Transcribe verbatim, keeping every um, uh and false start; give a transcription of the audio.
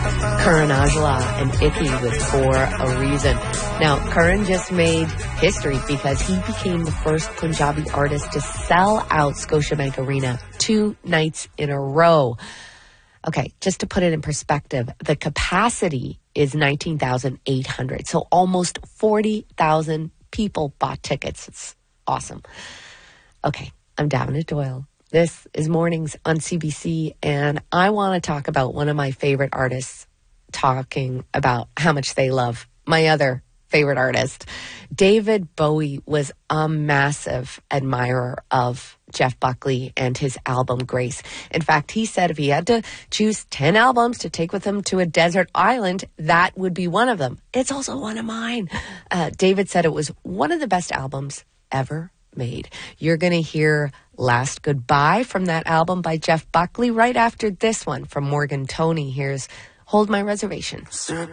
Karan Aujla and Icky with For a Reason. Now, Karan just made history because he became the first Punjabi artist to sell out Scotiabank Arena two nights in a row. Okay, just to put it in perspective, the capacity is nineteen thousand eight hundred. So almost forty thousand people bought tickets. It's awesome. Okay, I'm Davina Doyle. This is Mornings on C B C, and I want to talk about one of my favorite artists talking about how much they love my other favorite artist. David Bowie was a massive admirer of Jeff Buckley and his album Grace. In fact, he said if he had to choose ten albums to take with him to a desert island, that would be one of them. It's also one of mine. Uh, David said it was one of the best albums ever made. You're going to hear Last Goodbye from that album by Jeff Buckley right after this one from Morgan Toney. Here's Hold My Reservation. Sir,